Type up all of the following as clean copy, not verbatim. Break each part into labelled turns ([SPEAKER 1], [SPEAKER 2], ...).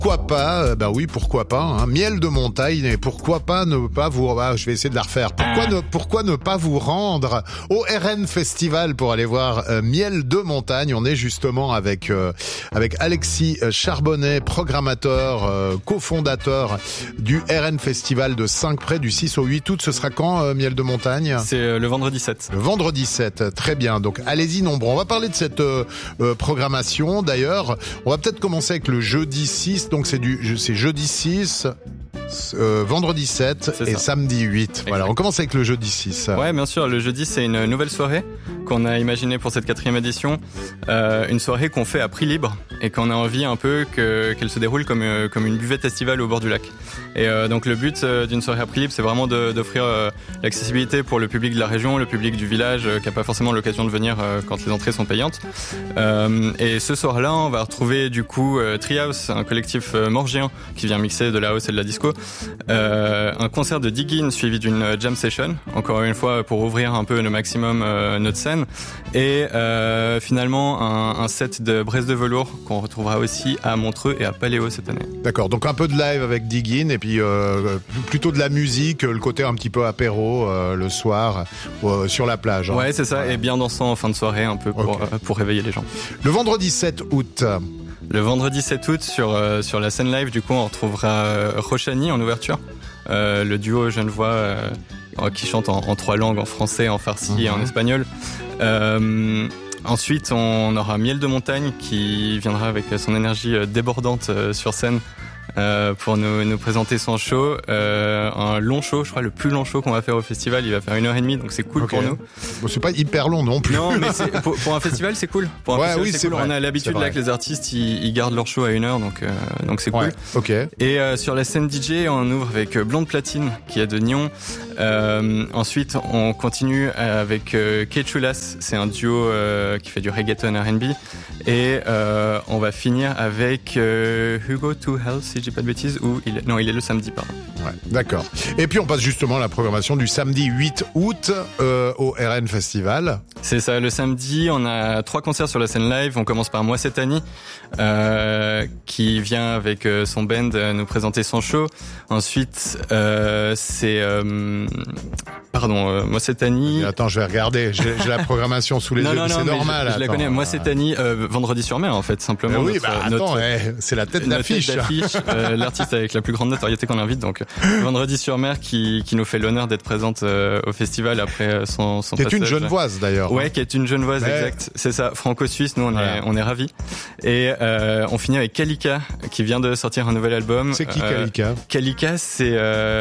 [SPEAKER 1] pourquoi pas, pourquoi pas, hein, miel de montagne, et pourquoi pas ne pas vous, je vais essayer de la refaire. Pourquoi ne pas vous rendre au RN Festival pour aller voir miel de montagne. On est justement avec Alexis Charbonnet, programmateur, cofondateur du RN Festival de Saint-Pré du 6 au 8 août. Ce sera quand, miel de montagne?
[SPEAKER 2] C'est le vendredi 7.
[SPEAKER 1] Le vendredi 7, très bien. Donc allez-y nombreux. On va parler de cette programmation. D'ailleurs, on va peut-être commencer avec le jeudi 6. Donc c'est jeudi 6, vendredi 7 et samedi 8. Exact. Voilà, on commence avec le jeudi 6.
[SPEAKER 2] Ouais, bien sûr. Le jeudi, c'est une nouvelle soirée qu'on a imaginée pour cette 4e édition. Une soirée qu'on fait à prix libre et qu'on a envie un peu qu'elle se déroule comme une buvette estivale au bord du lac. Et donc le but d'une soirée à prix libre, c'est vraiment d'offrir l'accessibilité pour le public de la région, le public du village qui n'a pas forcément l'occasion de venir quand les entrées sont payantes. Et ce soir-là, on va retrouver du coup Treehouse, un collectif morgien qui vient mixer de la house et de la disco. Un concert de Diggin suivi d'une jam session, encore une fois pour ouvrir un peu le maximum notre scène. Et finalement un set de Bresse de Velours qu'on retrouvera aussi à Montreux et à Paléo cette année.
[SPEAKER 1] D'accord, donc un peu de live avec Diggin et puis plutôt de la musique, le côté un petit peu apéro le soir sur la plage. Hein.
[SPEAKER 2] Ouais, c'est ça, et bien dansant en fin de soirée un peu pour réveiller les gens.
[SPEAKER 1] Le vendredi 7 août.
[SPEAKER 2] Le vendredi 7 août sur la scène live, du coup, on retrouvera Rochani en ouverture, le duo genevois qui chante en 3 langues, en français, en farsi et en espagnol. Ensuite, on aura Miel de montagne qui viendra avec son énergie débordante sur scène pour nous présenter son show. Un long show, je crois le plus long show qu'on va faire au festival. Il va faire 1h30, donc c'est cool pour nous.
[SPEAKER 1] Bon, c'est pas hyper long non plus.
[SPEAKER 2] Non, mais pour un festival, c'est cool. Pour un festival, c'est cool.
[SPEAKER 1] Vrai.
[SPEAKER 2] On a l'habitude là que les artistes ils gardent leur show à 1h, donc c'est cool.
[SPEAKER 1] Ouais, ok.
[SPEAKER 2] Et sur la scène DJ, on ouvre avec Blonde Platine qui est de Nyon. Ensuite, on continue avec Kechulas, c'est un duo qui fait du reggaeton R&B. Et on va finir avec Hugo to Hell, si je dis pas de bêtises, il est le samedi, pardon.
[SPEAKER 1] Ouais, d'accord. Et puis on passe justement à la programmation du samedi 8 août au RN Festival.
[SPEAKER 2] C'est ça, le samedi, on a 3 concerts sur la scène live. On commence par Moi c'est Annie, qui vient avec son band nous présenter son show. Ensuite, c'est... Moi c'est Annie...
[SPEAKER 1] Attends, je vais regarder, j'ai la programmation sous les yeux, c'est normal.
[SPEAKER 2] Je la connais, Moi c'est Annie, vendredi sur mer en fait, simplement.
[SPEAKER 1] Oui, c'est la tête d'affiche.
[SPEAKER 2] L'artiste avec la plus grande notoriété qu'on invite, donc vendredi sur mer qui nous fait l'honneur d'être présente au festival après son
[SPEAKER 1] passage. Qui est une Genevoise d'ailleurs.
[SPEAKER 2] Ouais, qui est une Genevoise, exact. C'est ça, franco-suisse, nous on est ravis. Et on finit avec Kalika qui vient de sortir un nouvel album.
[SPEAKER 1] C'est qui Kalika?
[SPEAKER 2] Kalika, c'est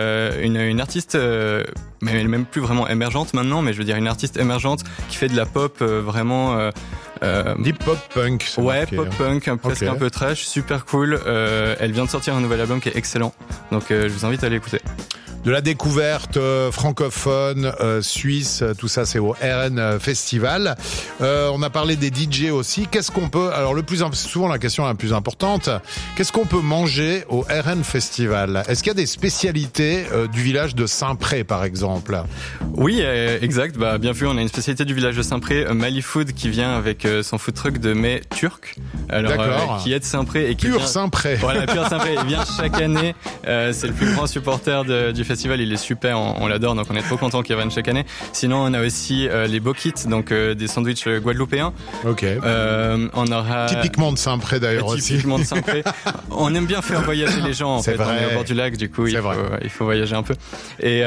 [SPEAKER 2] une artiste mais même plus vraiment émergente maintenant, mais je veux dire une artiste émergente qui fait de la pop vraiment
[SPEAKER 1] deep pop punk.
[SPEAKER 2] Ouais, pop punk, presque un peu trash, super cool. Elle vient de sortir un nouvel album qui est excellent, donc je vous invite à l'écouter.
[SPEAKER 1] De la découverte francophone, suisse, tout ça c'est au RN Festival. On a parlé des DJ aussi. Qu'est-ce qu'on peut... Alors souvent la question la plus importante, qu'est-ce qu'on peut manger au RN Festival? Est-ce qu'il y a des spécialités du village de Saint-Pré par exemple?
[SPEAKER 2] Oui, exact. Bien vu, on a une spécialité du village de Saint-Pré, Mali Food, qui vient avec son food truck de mets turc. Alors, qui est de Saint-Pré et qui
[SPEAKER 1] Pur Saint-Pré.
[SPEAKER 2] Voilà, Pur Saint-Pré. Il vient chaque année. C'est le plus grand supporter du festival. Il est super, on l'adore, donc on est trop content qu'il vienne chaque année. Sinon, on a aussi les bokits, donc des sandwichs guadeloupéens.
[SPEAKER 1] Ok.
[SPEAKER 2] On aura
[SPEAKER 1] typiquement de Saint-Pré d'ailleurs aussi.
[SPEAKER 2] Typiquement de Saint-Pré. On aime bien faire voyager les gens. En fait, on est au bord du lac, du coup, il faut voyager un peu. Et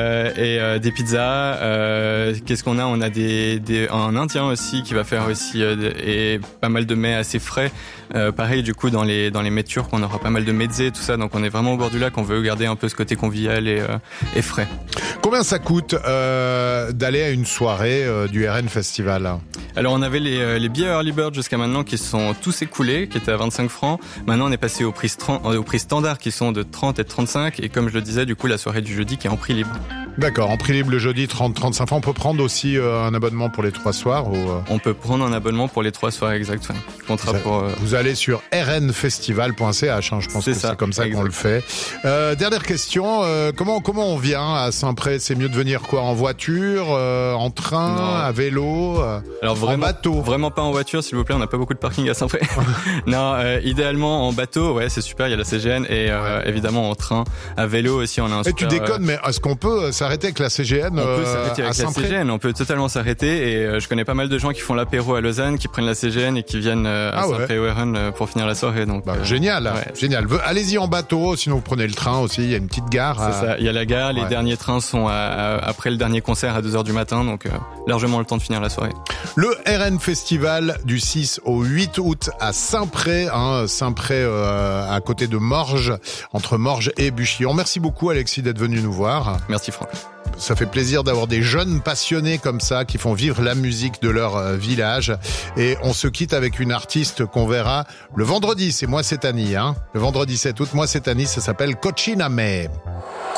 [SPEAKER 2] des pizzas. Qu'est-ce qu'on a? On a un Indien aussi qui va faire aussi et pas mal de mets assez frais. Pareil, du coup, dans les mets turcs, on aura pas mal de mezzés, tout ça. Donc, on est vraiment au bord du lac. On veut garder un peu ce côté convivial et frais.
[SPEAKER 1] Combien ça coûte d'aller à une soirée du RN Festival?
[SPEAKER 2] Alors, on avait les billets Early Bird jusqu'à maintenant qui sont tous écoulés, qui étaient à 25 francs. Maintenant, on est passé au prix standard qui sont de 30 et de 35. Et comme je le disais, du coup, la soirée du jeudi qui est en prix libre.
[SPEAKER 1] D'accord, en prix libre le jeudi 30-35 francs. On peut prendre aussi un abonnement pour les 3 soirs ou
[SPEAKER 2] On peut prendre un abonnement pour les 3 soirs exacts. Ouais. Contrat pour.
[SPEAKER 1] Vous allez sur rnfestival.ch. Je pense que c'est comme ça qu'on le fait. Dernière question. Comment on vient à Saint-Pré? C'est mieux de venir quoi? En voiture, en train, à vélo,
[SPEAKER 2] alors vraiment,
[SPEAKER 1] en bateau?
[SPEAKER 2] Vraiment pas en voiture, s'il vous plaît. On n'a pas beaucoup de parking à Saint-Pré. Non, idéalement en bateau. Ouais, c'est super. Il y a la CGN et évidemment en train, à vélo aussi. On a un super.
[SPEAKER 1] Tu déconnes, mais est-ce qu'on peut s'arrêter avec la CGN?
[SPEAKER 2] On peut s'arrêter avec la CGN. On peut totalement s'arrêter. Et je connais pas mal de gens qui font l'apéro à Lausanne, qui prennent la CGN et qui viennent à Saint-Pré-Ouéren pour finir la soirée. Donc
[SPEAKER 1] génial, génial. Allez-y en bateau, sinon vous prenez le train aussi. Il y a une petite gare.
[SPEAKER 2] C'est ça. Il y a la gare. Les derniers trains sont après le dernier concert à 2h du matin, donc largement le temps de finir la soirée.
[SPEAKER 1] Le RN Festival du 6 au 8 août à Saint-Pré, Saint-Pré à côté de Morges, entre Morges et Buchillon. Merci beaucoup Alexis d'être venu nous voir.
[SPEAKER 2] Merci Franck.
[SPEAKER 1] Ça fait plaisir d'avoir des jeunes passionnés comme ça qui font vivre la musique de leur village. Et on se quitte avec une artiste qu'on verra le vendredi, c'est Moi c'est Annie, Le vendredi 7 août, Moi c'est Annie, ça s'appelle Cochina Me.